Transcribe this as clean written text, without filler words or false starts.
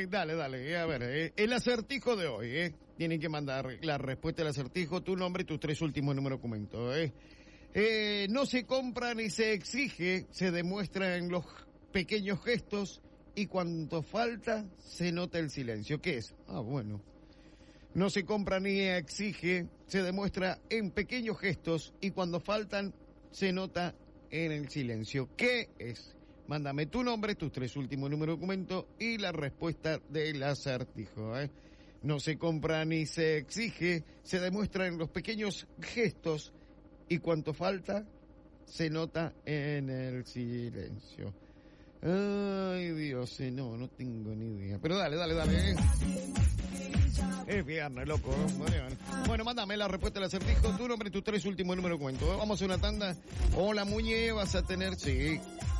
Dale. A ver, el acertijo de hoy, Tienen que mandar la respuesta del acertijo, tu nombre y tus 3 últimos números de documento, no se compra ni se exige, se demuestra en los pequeños gestos y cuando falta se nota el silencio. ¿Qué es? Bueno. No se compra ni exige, se demuestra en pequeños gestos y cuando faltan se nota en el silencio. ¿Qué es? Mándame tu nombre, tus 3 últimos números de documento y la respuesta del acertijo, No se compra ni se exige, se demuestra en los pequeños gestos y cuanto falta se nota en el silencio. Ay, Dios, no tengo ni idea. Pero dale. Es viernes, loco. Bueno, mándame la respuesta del acertijo, tu nombre y tus 3 últimos números de documento. Vamos a una tanda. Hola, Muñe, vas a tener... Sí.